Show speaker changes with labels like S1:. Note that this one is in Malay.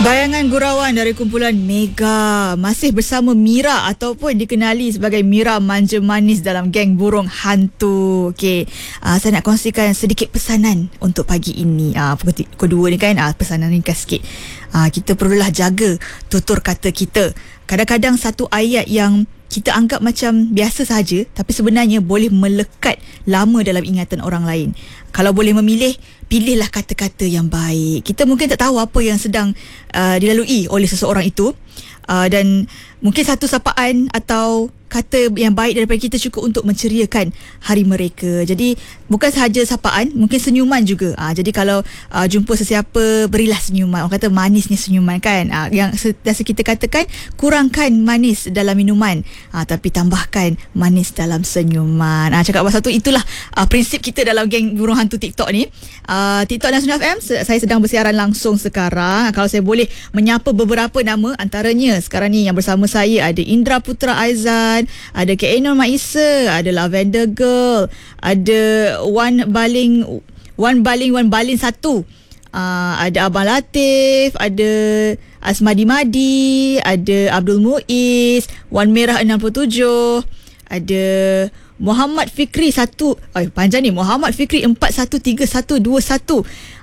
S1: Bayangan gurauan dari kumpulan Mega masih bersama Mira ataupun dikenali sebagai Mira manja manis dalam geng burung hantu. Okey, saya nak kongsikan sedikit pesanan untuk pagi ini. Pukul 2 ni kan, pesanan ringkas sikit. Kita perlulah jaga tutur kata kita. Kadang-kadang satu ayat yang kita anggap macam biasa sahaja, tapi sebenarnya boleh melekat lama dalam ingatan orang lain. Kalau boleh memilih, pilihlah kata-kata yang baik. Kita mungkin tak tahu apa yang sedang dilalui oleh seseorang itu, dan mungkin satu sapaan atau kata yang baik daripada kita cukup untuk menceriakan hari mereka. Jadi bukan sahaja sapaan, mungkin senyuman juga. Jadi kalau jumpa sesiapa, berilah senyuman. Orang kata manisnya senyuman kan. Yang biasa kita katakan, kurangkan manis dalam minuman, tapi tambahkan manis dalam senyuman. Cakap pasal tu, itulah prinsip kita dalam geng burung hantu TikTok ni. TikTok Nasional FM, saya sedang bersiaran langsung sekarang. Kalau saya boleh menyapa beberapa nama, antaranya sekarang ni yang bersama saya ada Indra Putra Aizan, ada Kak Enor Maisa, ada Lavender Girl, ada Wan Baling 1, ada Abang Latif, ada Asmadi Madi, ada Abdul Muiz, Wan Merah 67, ada Muhammad Fikri 1, panjang ni, Muhammad Fikri 413121.